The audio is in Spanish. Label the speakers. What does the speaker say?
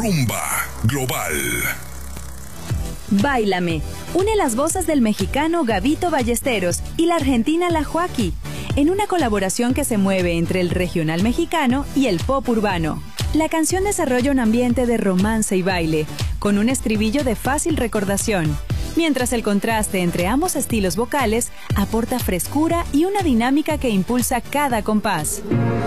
Speaker 1: Rumba Global.
Speaker 2: Báilame une las voces del mexicano Gabito Ballesteros y la argentina La Joaquí, en una colaboración que se mueve entre el regional mexicano y el pop urbano. La canción desarrolla un ambiente de romance y baile, con un estribillo de fácil recordación, mientras el contraste entre ambos estilos vocales aporta frescura y una dinámica que impulsa cada compás.